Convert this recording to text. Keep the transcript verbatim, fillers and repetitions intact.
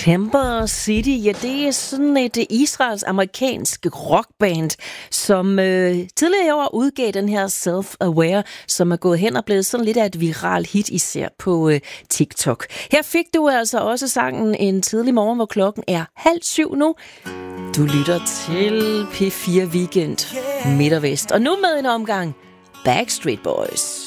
Timber City, ja, det er sådan et Israels-amerikansk rockband, som øh, tidligere i år udgav den her Self-Aware, som er gået hen og blevet sådan lidt af et viral hit, især på øh, TikTok. Her fik du altså også sangen en tidlig morgen, hvor klokken er halv syv nu. Du lytter til P fire Weekend Midt og Vest, og nu med en omgang Backstreet Boys.